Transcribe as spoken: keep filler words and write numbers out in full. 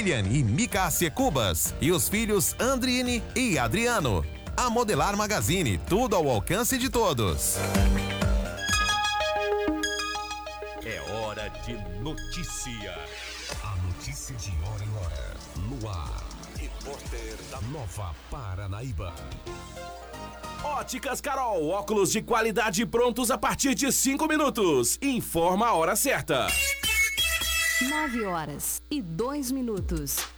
William e Micácia Cubas e os filhos Andrine e Adriano. A Modelar Magazine, tudo ao alcance de todos. É hora de notícia. A notícia de hora em hora. No ar. Repórter da Nova Paranaíba. Óticas Carol, óculos de qualidade prontos a partir de cinco minutos. Informa a hora certa. nove horas e dois minutos.